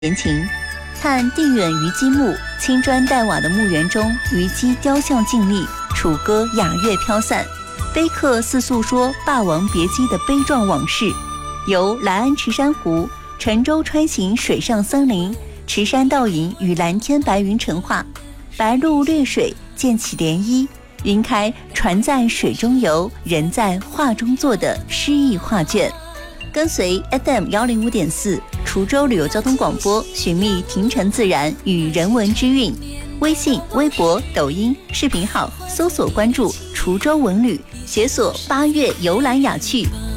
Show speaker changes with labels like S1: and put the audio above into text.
S1: 原情。看地远渔基墓，青砖黛瓦的墓园中，渔基雕像静立，楚歌雅乐飘散，碑刻似诉说霸王别姬的悲壮往事。由来安池珊瑚、沉舟穿行水上森林，池山倒影与蓝天白云成画，白鹭掠水溅起涟漪，云开船在水中游，人在画中坐的诗意画卷。跟随 FM105.4 滁州旅游交通广播，寻觅亭城自然与人文之韵。微信、微博、抖音视频号搜索关注滁州文旅，解锁8月游览雅趣，